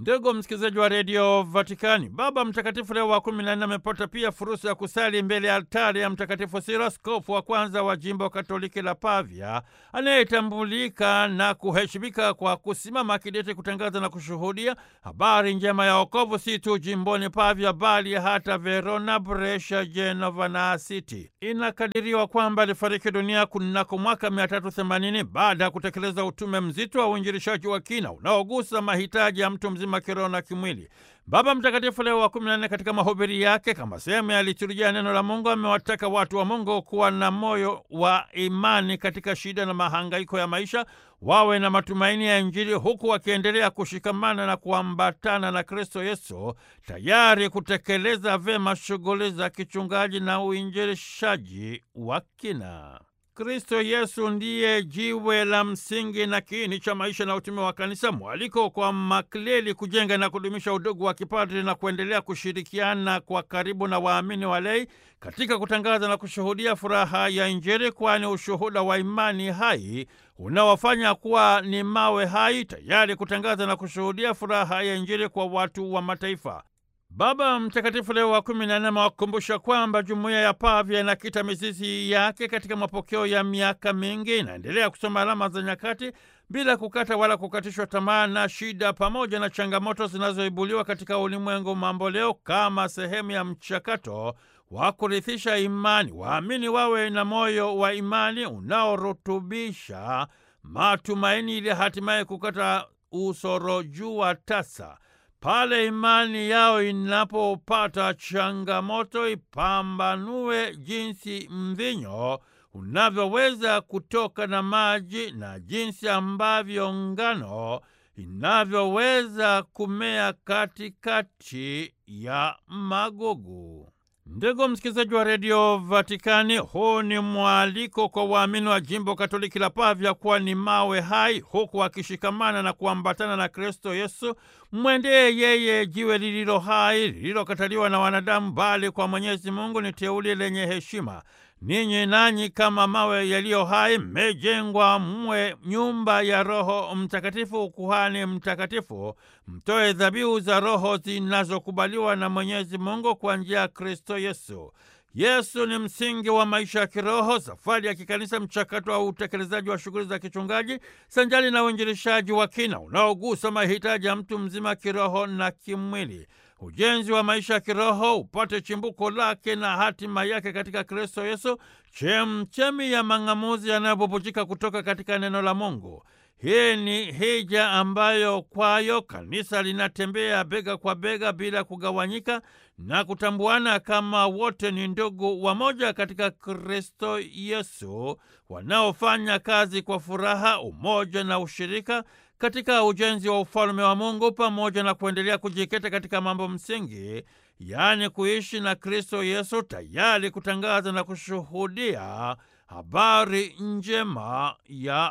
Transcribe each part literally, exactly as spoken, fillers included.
Ndugu msikilizaji wa redio Vatikani, Baba Mtakatifu Leo wa kumi na nne amepata pia fursa ya kusali mbele ya altari ya Mtakatifu Siro, askofu wa kwanza wa jimbo Katoliki la Pavia, anayetambulika na kuheshimika kwa kusimama kidete kutangaza na kushuhudia habari njema ya wokovu, si tu jimboni Pavia bali hata Verona, Brescia, Genova na Asiti. Inakadiriwa kwamba alifariki dunia kunako mwaka mia tatu themanini baada ya kutekeleza utume mzito wa uinjilishaji wa kina unaogusa mahitaji ya mtu mzima kiroho na kimwili. Baba Mtakatifu Leo wa kumi na nne katika mahubiri yake kama sehemu ya liturujia neno la Mungu amewataka watu wa Mungu kuwa na moyo wa imani katika shida na mahangaiko ya maisha, wawe na matumaini ya Injili huku wakiendelea kushikamana na kuambatana na Kristo Yesu, tayari kutekeleza vema shughuli za kichungaji na uinjilishaji wa kina. Kristo Yesu ndiye jiwe la msingi na kiini cha maisha na utume wa kanisa, mwaliko kwa makleli kujenga na kudumisha udugu wa kipadri na kuendelea kushirikiana kwa karibu na waamini walei katika kutangaza na kushuhudia furaha ya Injili, kwani ushuhuda wa imani hai unawafanya kuwa ni mawe hai tayari kutangaza na kushuhudia furaha ya Injili kwa watu wa mataifa. Baba Mtakatifu Leo wa kumi na nne amewakumbusha kwamba jumuiya ya Pavia inakita mizizi yake katika mapokeo ya miaka mingi, inaendelea kusoma alama za nyakati bila kukata wala kukatishwa tamaa na shida pamoja na changamoto zinazoibuliwa katika ulimwengu mambo leo, kama sehemu ya mchakato wa kurithisha imani. Waamini wawe na moyo wa imani unaorutubisha matumaini ili hatimaye kukata usorojua tasa. Pale imani yao inapopata changamoto, ipambanue jinsi mvinyo unavyoweza kutoka na maji na jinsi ambavyo ngano inavyoweza kumea katikati ya magugu. Ndugu msikilizaji wa redio Vatikani, huu ni mwaliko kwa waamini wa jimbo Katoliki la Pavia kuwa ni mawe hai, huku wakishikamana na kuambatana na Kristo Yesu. Mwendee yeye, jiwe lililo hai, lililokataliwa na wanadamu, bali kwa Mwenyezi Mungu ni teuli lenye heshima. Ninyi nanyi kama mawe yaliyo hai mmejengwa mwe nyumba ya Roho Mtakatifu, ukuhani mtakatifu, mtoe dhabihu za Roho zinazokubaliwa na Mwenyezi Mungu kwa njia ya Kristo Yesu. Yesu ni msingi wa maisha ya kiroho, safari ya kikanisa, mchakato wa utekelezaji wa shughuli za kichungaji sanjali na uinjilishaji wa kina unaogusa mahitaji ya mtu mzima kiroho na kimwili. Ujenzi wa maisha ya kiroho upate chimbuko lake na hatima yake katika Kristo Yesu, chemchemi ya mang'amuzi yanayobubujika kutoka katika neno la Mungu. Hii ni hija ambayo kwayo kanisa linatembea bega kwa bega bila kugawanyika na kutambuana kama wote ni ndugu wamoja katika Kristo Yesu, wanaofanya kazi kwa furaha, umoja na ushirika katika ujenzi wa ufalme wa Mungu, pamoja na kuendelea kujikita katika mambo msingi, yaani kuishi na Kristo Yesu, tayari kutangaza na kushuhudia habari njema ya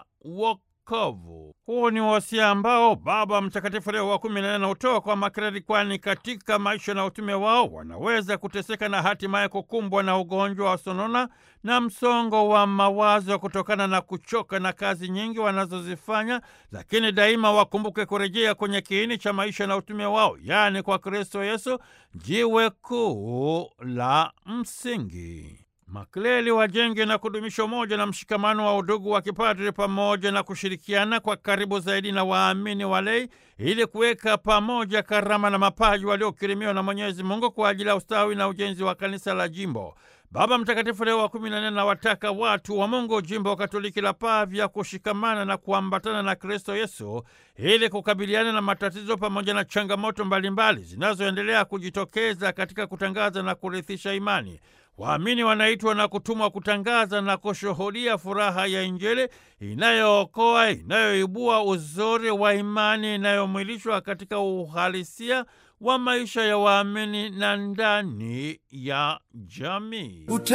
wokovu. Huu ni wasia ambao Baba Mtakatifu Leo wa kumi na nne anautoa kwa makreli, kwani katika maisha na utume wao wanaweza kuteseka na hatimaye kukumbwa na ugonjwa wa sonona na msongo wa mawazo kutokana na kuchoka na kazi nyingi wanazozifanya, lakini daima wakumbuke kurejea kwenye kiini cha maisha na utume wao, yaani kwa Kristo Yesu, jiwe kuu la msingi. Makleli wajenge na kudumisha umoja na mshikamano wa udugu wa kipadri, pamoja na kushirikiana kwa karibu zaidi na waamini walei, ili kuweka pamoja karama na mapaji waliokirimiwa na Mwenyezi Mungu kwa ajili ya ustawi na ujenzi wa kanisa la jimbo. Baba Mtakatifu Leo wa kumi na nne anawataka watu wa Mungu jimbo Katoliki la Pavia kushikamana na kuambatana na Kristo Yesu ili kukabiliana na matatizo pamoja na changamoto mbalimbali zinazoendelea kujitokeza katika kutangaza na kurithisha imani. Waamini wanaitwa na kutumwa kutangaza na kushuhudia furaha ya Injili inayookoa, inayoibua uzuri wa imani, inayomwilishwa katika uhalisia wa maisha ya waamini na ndani ya jamii.